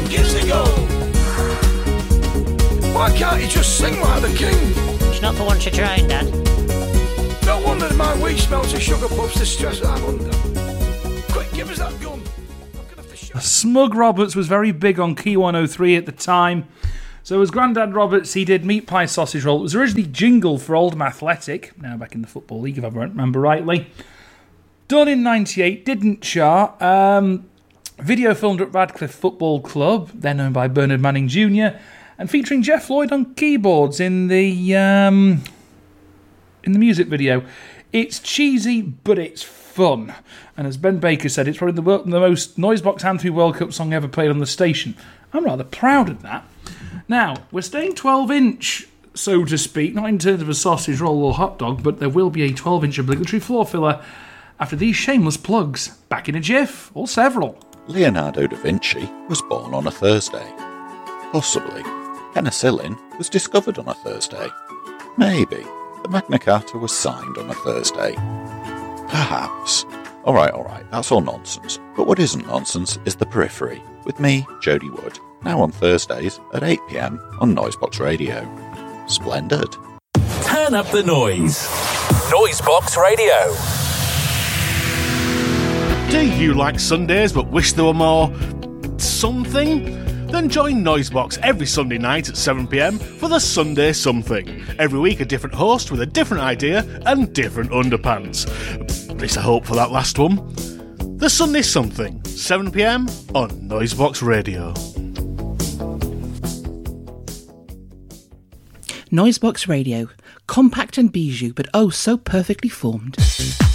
gives the go. Why can't he just sing like the king? It's not for once you're trying, Dad. No wonder my weed smells of sugar puffs, the stress I'm under. Quick, give us that gun. Smug Roberts was very big on Key 103 at the time. So as Grandad Roberts, he did Meat Pie Sausage Roll. It was originally jingle for Oldham Athletic, now back in the Football League if I remember rightly. Done in 98, didn't chart. Video filmed at Radcliffe Football Club, then owned by Bernard Manning Jr., and featuring Jeff Lloyd on keyboards in the music video. It's cheesy, but it's fun. And as Ben Baker said, it's probably the most Noisebox Anthem World Cup song ever played on the station. I'm rather proud of that. Now, we're staying 12-inch, so to speak, not in terms of a sausage roll or hot dog, but there will be a 12-inch obligatory floor filler after these shameless plugs. Back in a jiff, or several. Leonardo da Vinci was born on a Thursday. Possibly. Penicillin was discovered on a Thursday. Maybe. The Magna Carta was signed on a Thursday. Perhaps. Alright, that's all nonsense. But what isn't nonsense is The Periphery, with me, Jody Wood, now on Thursdays at 8 p.m. on Noisebox Radio. Splendid. Turn up the noise. Noisebox Radio. Do you like Sundays but wish there were more something? Then join Noisebox every Sunday night at 7 p.m. for the Sunday Something. Every week a different host with a different idea and different underpants. At least I hope for that last one. The Sunday Something, 7 p.m. on Noisebox Radio. Noisebox Radio, compact and bijou, but oh so perfectly formed.